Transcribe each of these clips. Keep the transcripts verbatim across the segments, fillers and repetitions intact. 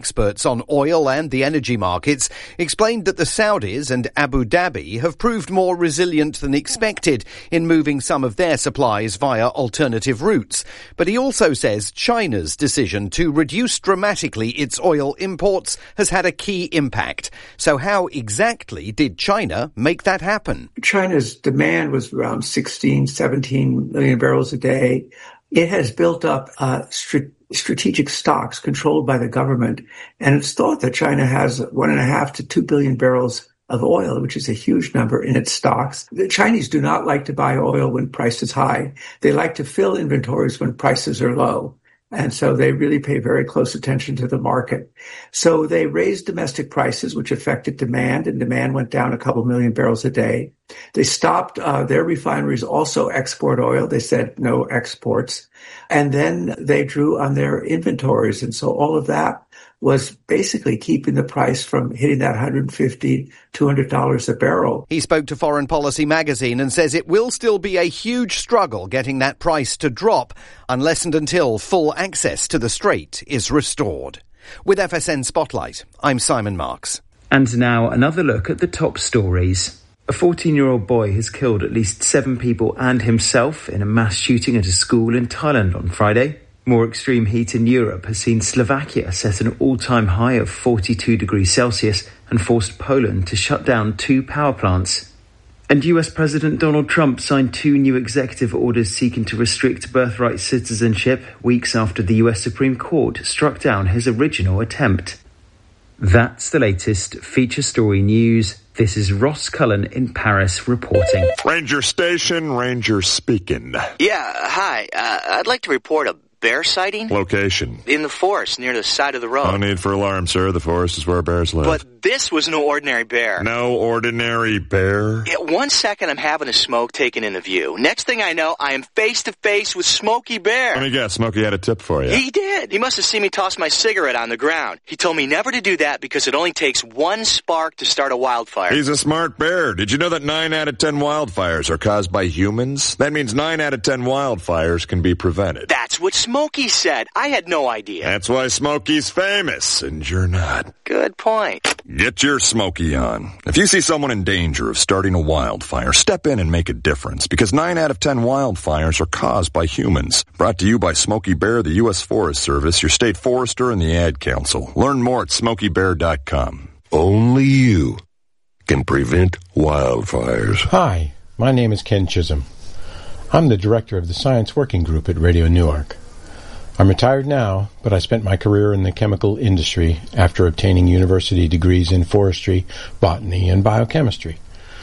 Experts on oil and the energy markets explained that the Saudis and Abu Dhabi have proved more resilient than expected in moving some of their supplies via alternative routes. But he also says China's decision to reduce dramatically its oil imports has had a key impact. So how exactly did China make that happen? China's demand was around sixteen, seventeen million barrels a day. It has built up uh, st- strategic stocks controlled by the government, and it's thought that China has one and a half to two billion barrels of oil, which is a huge number in its stocks. The Chinese do not like to buy oil when price is high. They like to fill inventories when prices are low. And so they really pay very close attention to the market. So they raised domestic prices, which affected demand, and demand went down a couple million barrels a day. They stopped uh, their refineries also export oil. They said no exports. And then they drew on their inventories. And so all of that was basically keeping the price from hitting that one hundred fifty dollars, two hundred dollars a barrel. He spoke to Foreign Policy magazine and says it will still be a huge struggle getting that price to drop unless and until full access to the Strait is restored. With F S N Spotlight, I'm Simon Marks. And now another look at the top stories. A fourteen-year-old boy has killed at least seven people and himself in a mass shooting at a school in Thailand on Friday. More extreme heat in Europe has seen Slovakia set an all-time high of forty-two degrees Celsius and forced Poland to shut down two power plants. And U S President Donald Trump signed two new executive orders seeking to restrict birthright citizenship weeks after the U S Supreme Court struck down his original attempt. That's the latest feature story news. This is Ross Cullen in Paris reporting. Ranger Station, Ranger speaking. Yeah, hi. Uh, I'd like to report a bear sighting. Location. In the forest near the side of the road. No need for alarm, sir. The forest is where bears live. But this was no ordinary bear. No ordinary bear? Yeah, one second I'm having a smoke taken into view. Next thing I know, I am face to face with Smokey Bear. Let me guess, Smokey had a tip for you. He did. He must have seen me toss my cigarette on the ground. He told me never to do that because it only takes one spark to start a wildfire. He's a smart bear. Did you know that nine out of ten wildfires are caused by humans? That means nine out of ten wildfires can be prevented. That's what Smokey said. I had no idea. That's why Smokey's famous, and you're not. Good point. Get your Smokey on. If you see someone in danger of starting a wildfire, step in and make a difference, because nine out of ten wildfires are caused by humans. Brought to you by Smokey Bear, the U S Forest Service, your state forester, and the Ad Council. Learn more at smokey bear dot com. Only you can prevent wildfires. Hi, my name is Ken Chisholm. I'm the director of the Science Working Group at Radio Newark. I'm retired now, but I spent my career in the chemical industry after obtaining university degrees in forestry, botany, and biochemistry.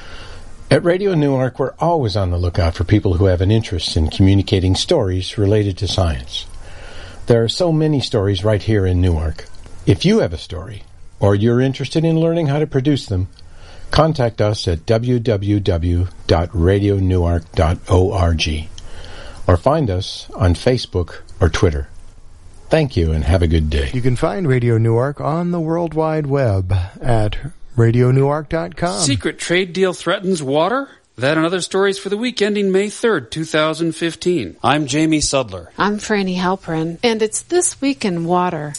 At Radio Newark, we're always on the lookout for people who have an interest in communicating stories related to science. There are so many stories right here in Newark. If you have a story, or you're interested in learning how to produce them, contact us at w w w dot radio newark dot org or find us on Facebook or Twitter. Thank you and have a good day. You can find Radio Newark on the World Wide Web at radio newark dot com. Secret trade deal threatens water? That and other stories for the week ending May third, twenty fifteen. I'm Jamie Sudler. I'm Franny Halperin, and it's This Week in Water.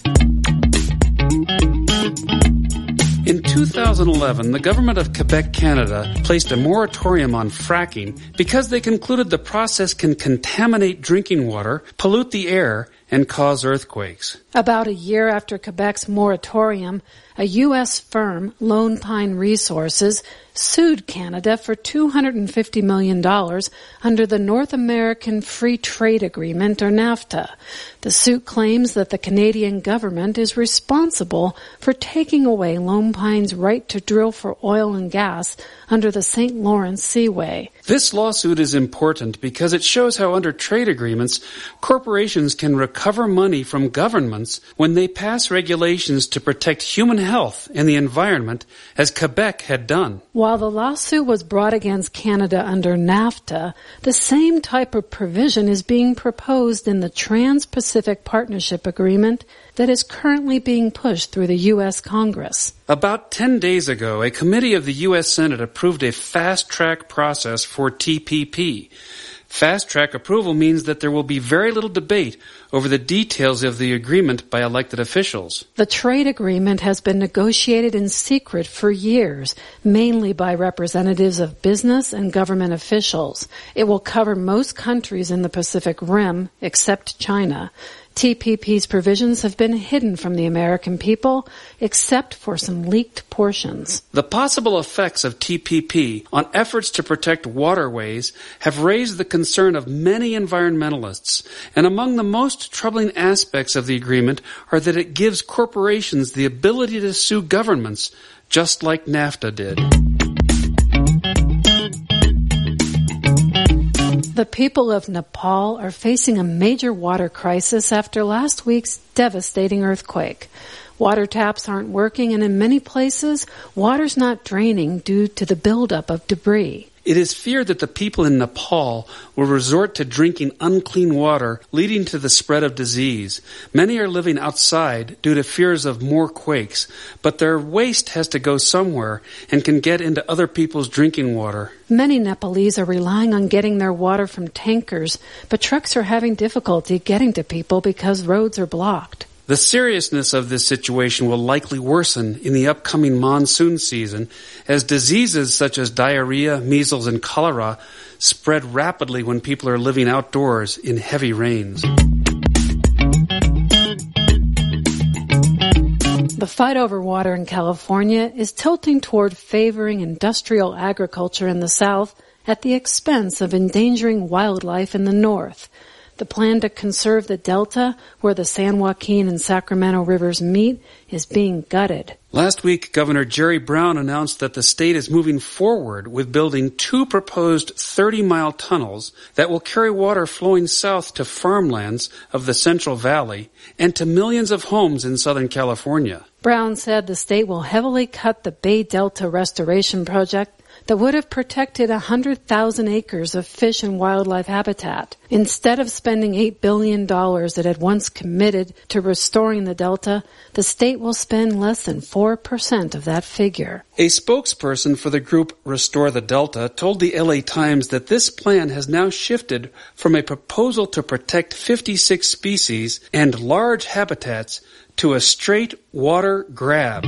In two thousand eleven, the government of Quebec, Canada, placed a moratorium on fracking because they concluded the process can contaminate drinking water, pollute the air, and cause earthquakes. About a year after Quebec's moratorium, a U S firm, Lone Pine Resources, sued Canada for two hundred fifty million dollars under the North American Free Trade Agreement, or NAFTA. The suit claims that the Canadian government is responsible for taking away Lone Pine's right to drill for oil and gas under the Saint Lawrence Seaway. This lawsuit is important because it shows how under trade agreements, corporations can recover money from governments when they pass regulations to protect human health and the environment, as Quebec had done. While the lawsuit was brought against Canada under NAFTA, the same type of provision is being proposed in the Trans-Pacific Partnership Agreement that is currently being pushed through the U S Congress. About ten days ago, a committee of the U S Senate approved a fast-track process for T P P. Fast-track approval means that there will be very little debate over the details of the agreement by elected officials. The trade agreement has been negotiated in secret for years, mainly by representatives of business and government officials. It will cover most countries in the Pacific Rim, except China. T P P's provisions have been hidden from the American people, except for some leaked portions. The possible effects of T P P on efforts to protect waterways have raised the concern of many environmentalists, and among the most troubling aspects of the agreement are that it gives corporations the ability to sue governments, just like NAFTA did. The people of Nepal are facing a major water crisis after last week's devastating earthquake. Water taps aren't working, and in many places, water's not draining due to the buildup of debris. It is feared that the people in Nepal will resort to drinking unclean water, leading to the spread of disease. Many are living outside due to fears of more quakes, but their waste has to go somewhere and can get into other people's drinking water. Many Nepalese are relying on getting their water from tankers, but trucks are having difficulty getting to people because roads are blocked. The seriousness of this situation will likely worsen in the upcoming monsoon season as diseases such as diarrhea, measles, and cholera spread rapidly when people are living outdoors in heavy rains. The fight over water in California is tilting toward favoring industrial agriculture in the South at the expense of endangering wildlife in the North. The plan to conserve the delta, where the San Joaquin and Sacramento rivers meet, is being gutted. Last week, Governor Jerry Brown announced that the state is moving forward with building two proposed thirty-mile tunnels that will carry water flowing south to farmlands of the Central Valley and to millions of homes in Southern California. Brown said the state will heavily cut the Bay Delta Restoration Project that would have protected one hundred thousand acres of fish and wildlife habitat. Instead of spending eight billion dollars it had once committed to restoring the delta, the state will spend less than four percent of that figure. A spokesperson for the group Restore the Delta told the L A Times that this plan has now shifted from a proposal to protect fifty-six species and large habitats to a straight water grab.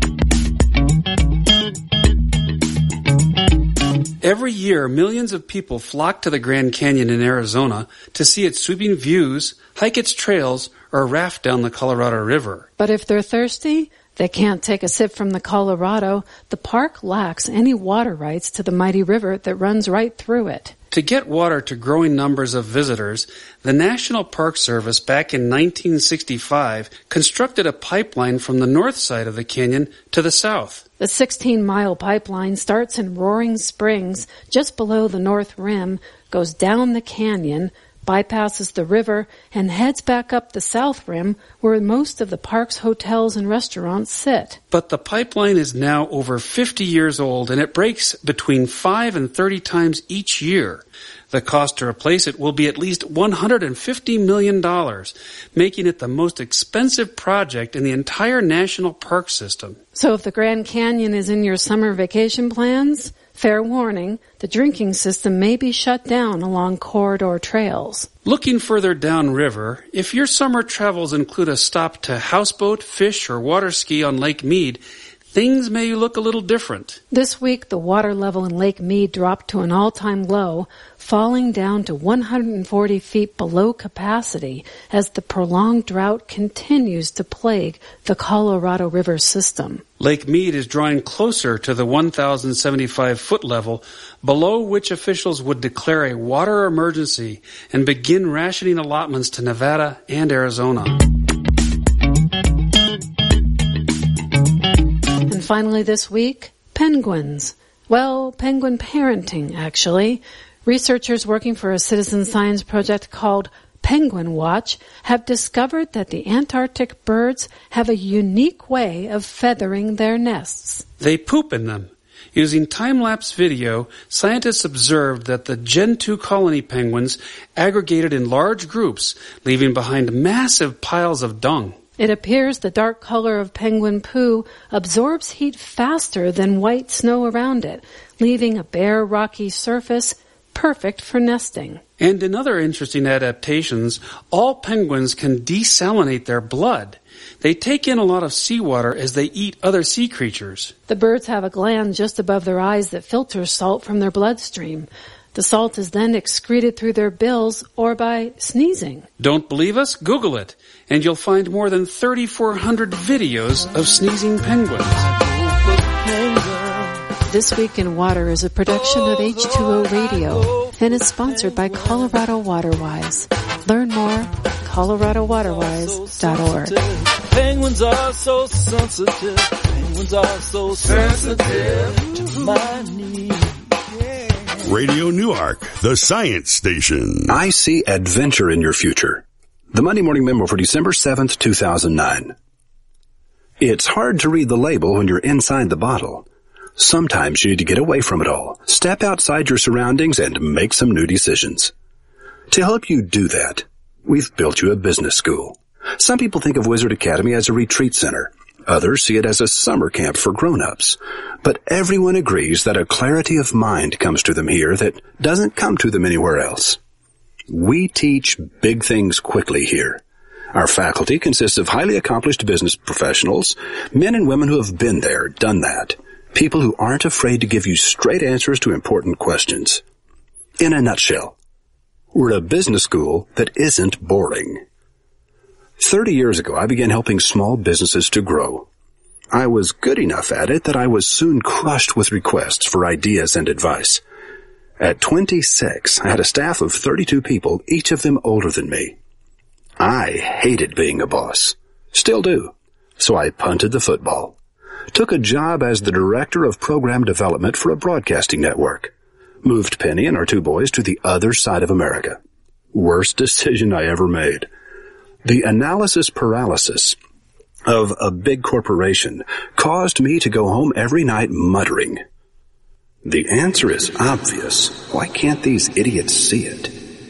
Every year, millions of people flock to the Grand Canyon in Arizona to see its sweeping views, hike its trails, or raft down the Colorado River. But if they're thirsty, they can't take a sip from the Colorado. The park lacks any water rights to the mighty river that runs right through it. To get water to growing numbers of visitors, the National Park Service back in nineteen sixty-five constructed a pipeline from the north side of the canyon to the south. The sixteen-mile pipeline starts in Roaring Springs, just below the north rim, goes down the canyon, bypasses the river, and heads back up the south rim where most of the park's hotels and restaurants sit. But the pipeline is now over fifty years old, and it breaks between five and thirty times each year. The cost to replace it will be at least one hundred fifty million dollars, making it the most expensive project in the entire national park system. So if the Grand Canyon is in your summer vacation plans, fair warning, the drinking system may be shut down along corridor trails. Looking further downriver, if your summer travels include a stop to houseboat, fish, or water ski on Lake Mead, things may look a little different. This week, the water level in Lake Mead dropped to an all-time low, falling down to one hundred forty feet below capacity as the prolonged drought continues to plague the Colorado River system. Lake Mead is drawing closer to the one thousand seventy-five foot level, below which officials would declare a water emergency and begin rationing allotments to Nevada and Arizona. And finally this week, penguins. Well, penguin parenting, actually. Researchers working for a citizen science project called Penguin Watch have discovered that the Antarctic birds have a unique way of feathering their nests. They poop in them. Using time-lapse video, scientists observed that the Gentoo colony penguins aggregated in large groups, leaving behind massive piles of dung. It appears the dark color of penguin poo absorbs heat faster than white snow around it, leaving a bare rocky surface perfect for nesting. And in other interesting adaptations, all penguins can desalinate their blood. They take in a lot of seawater as they eat other sea creatures. The birds have a gland just above their eyes that filters salt from their bloodstream. The salt is then excreted through their bills or by sneezing. Don't believe us? Google it, and you'll find more than thirty-four hundred videos of sneezing penguins. This Week in Water is a production of H two O Radio and is sponsored by Colorado Waterwise. Learn more at colorado waterwise dot org. Penguins are so sensitive. Penguins are so sensitive to my needs. Radio Newark, the science station. I see adventure in your future. The Monday Morning Memo for December seventh, two thousand nine. It's hard to read the label when you're inside the bottle. Sometimes you need to get away from it all, step outside your surroundings, and make some new decisions. To help you do that, we've built you a business school. Some people think of Wizard Academy as a retreat center. Others see it as a summer camp for grown-ups. But everyone agrees that a clarity of mind comes to them here that doesn't come to them anywhere else. We teach big things quickly here. Our faculty consists of highly accomplished business professionals, men and women who have been there, done that. People who aren't afraid to give you straight answers to important questions. In a nutshell, we're a business school that isn't boring. Thirty years ago, I began helping small businesses to grow. I was good enough at it that I was soon crushed with requests for ideas and advice. At twenty-six, I had a staff of thirty-two people, each of them older than me. I hated being a boss. Still do. So I punted the football. Took a job as the director of program development for a broadcasting network. Moved Penny and our two boys to the other side of America. Worst decision I ever made. The analysis paralysis of a big corporation caused me to go home every night muttering. The answer is obvious. Why can't these idiots see it?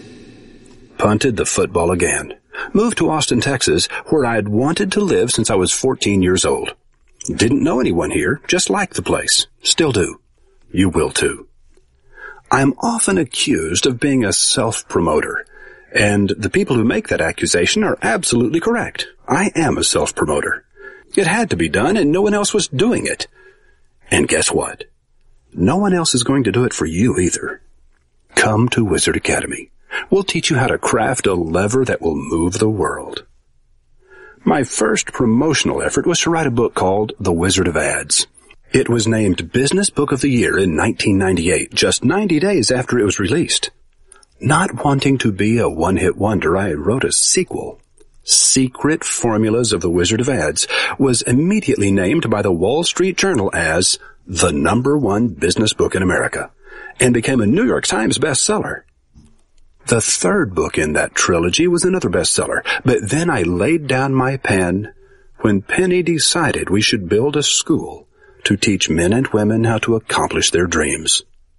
Punted the football again. Moved to Austin, Texas, where I had wanted to live since I was fourteen years old. Didn't know anyone here, just liked the place. Still do. You will too. I'm often accused of being a self-promoter, and the people who make that accusation are absolutely correct. I am a self-promoter. It had to be done, and no one else was doing it. And guess what? No one else is going to do it for you either. Come to Wizard Academy. We'll teach you how to craft a lever that will move the world. My first promotional effort was to write a book called The Wizard of Ads. It was named Business Book of the Year in nineteen ninety-eight, just ninety days after it was released. Not wanting to be a one-hit wonder, I wrote a sequel. Secret Formulas of the Wizard of Ads was immediately named by the Wall Street Journal as the number one business book in America and became a New York Times bestseller. The third book in that trilogy was another bestseller, but then I laid down my pen when Penny decided we should build a school to teach men and women how to accomplish their dreams.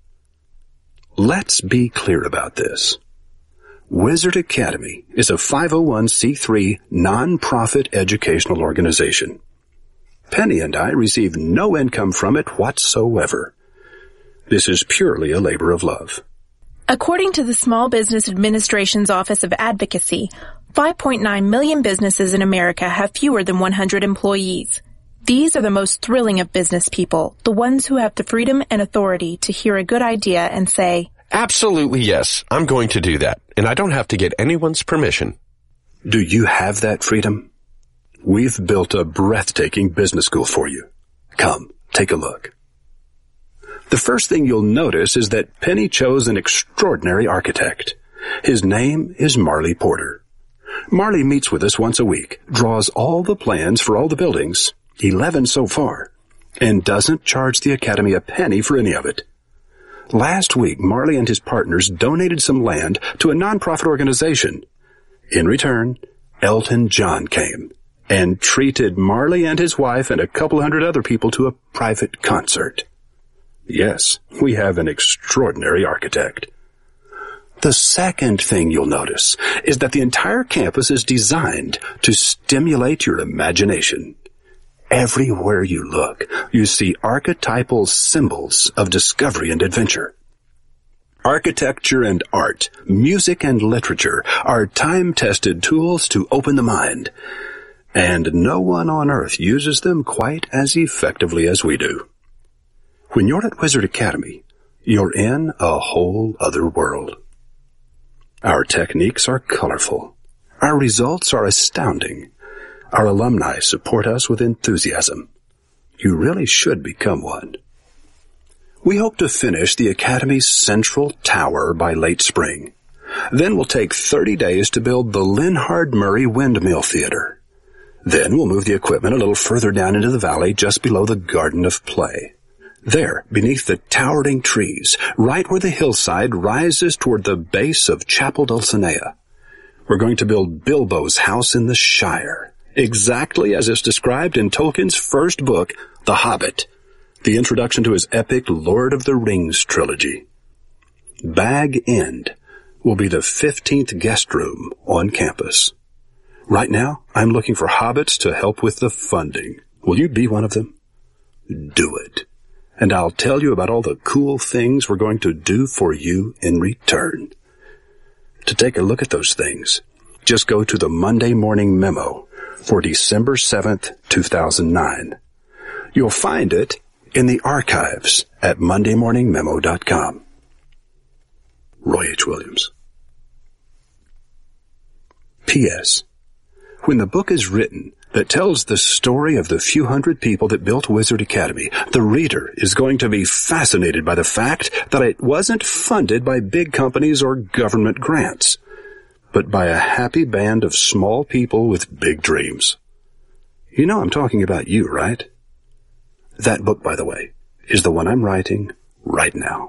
Let's be clear about this. Wizard Academy is a five oh one c three non-profit educational organization. Penny and I receive no income from it whatsoever. This is purely a labor of love. According to the Small Business Administration's Office of Advocacy, five point nine million businesses in America have fewer than one hundred employees. These are the most thrilling of business people, the ones who have the freedom and authority to hear a good idea and say, absolutely yes, I'm going to do that, and I don't have to get anyone's permission. Do you have that freedom? We've built a breathtaking business school for you. Come, take a look. The first thing you'll notice is that Penny chose an extraordinary architect. His name is Marley Porter. Marley meets with us once a week, draws all the plans for all the buildings, eleven so far, and doesn't charge the Academy a penny for any of it. Last week, Marley and his partners donated some land to a nonprofit organization. In return, Elton John came and treated Marley and his wife and a couple hundred other people to a private concert. Yes, we have an extraordinary architect. The second thing you'll notice is that the entire campus is designed to stimulate your imagination. Everywhere you look, you see archetypal symbols of discovery and adventure. architecture and art, music and literature are time-tested tools to open the mind. And no one on earth uses them quite as effectively as we do. When you're at Wizard Academy, you're in a whole other world. Our techniques are colorful. Our results are astounding. Our alumni support us with enthusiasm. You really should become one. We hope to finish the Academy's central tower by late spring. Then we'll take thirty days to build the Linhard Murray Windmill Theater. Then we'll move the equipment a little further down into the valley just below the Garden of Play. There, beneath the towering trees, right where the hillside rises toward the base of Chapel Dulcinea, we're going to build Bilbo's house in the Shire, exactly as is described in Tolkien's first book, The Hobbit, the introduction to his epic Lord of the Rings trilogy. Bag End will be the fifteenth guest room on campus. Right now, I'm looking for hobbits to help with the funding. Will you be one of them? Do it. And I'll tell you about all the cool things we're going to do for you in return. To take a look at those things, just go to the Monday Morning Memo for December seventh, two thousand nine. You'll find it in the archives at monday morning memo dot com. Roy H. Williams. P S. When the book is written that tells the story of the few hundred people that built Wizard Academy, the reader is going to be fascinated by the fact that it wasn't funded by big companies or government grants, but by a happy band of small people with big dreams. You know I'm talking about you, right? That book, by the way, is the one I'm writing right now.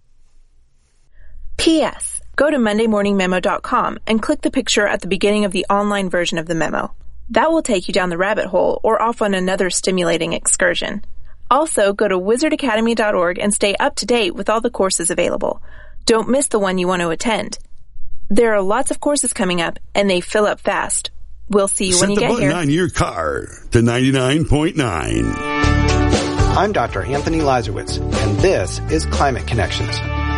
P S. Go to monday morning memo dot com and click the picture at the beginning of the online version of the memo. That will take you down the rabbit hole or off on another stimulating excursion. Also, go to wizard academy dot org and stay up to date with all the courses available. Don't miss the one you want to attend. There are lots of courses coming up, and they fill up fast. We'll see you Set when you the get button here. on your car to ninety-nine point nine. I'm Doctor Anthony Lazarowitz, and this is Climate Connections.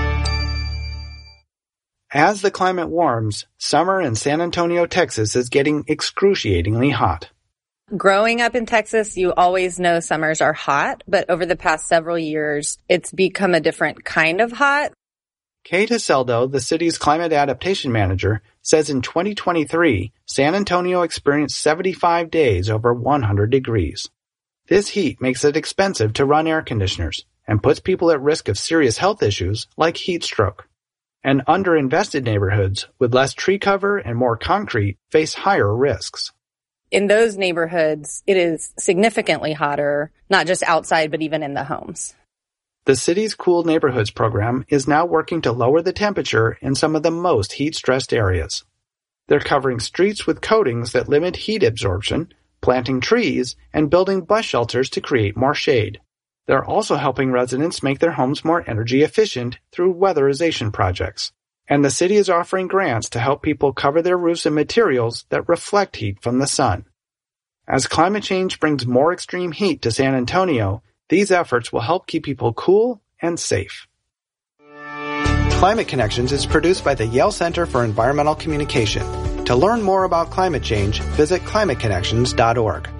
As the climate warms, summer in San Antonio, Texas is getting excruciatingly hot. Growing up in Texas, you always know summers are hot, but over the past several years, it's become a different kind of hot. Kate Haseldo, the city's climate adaptation manager, says in twenty twenty-three, San Antonio experienced seventy-five days over one hundred degrees. This heat makes it expensive to run air conditioners and puts people at risk of serious health issues like heat stroke. And underinvested neighborhoods with less tree cover and more concrete face higher risks. In those neighborhoods, it is significantly hotter, not just outside, but even in the homes. The city's Cool Neighborhoods program is now working to lower the temperature in some of the most heat-stressed areas. They're covering streets with coatings that limit heat absorption, planting trees, and building bus shelters to create more shade. They're also helping residents make their homes more energy efficient through weatherization projects. And the city is offering grants to help people cover their roofs in materials that reflect heat from the sun. As climate change brings more extreme heat to San Antonio, these efforts will help keep people cool and safe. Climate Connections is produced by the Yale Center for Environmental Communication. To learn more about climate change, visit climate connections dot org.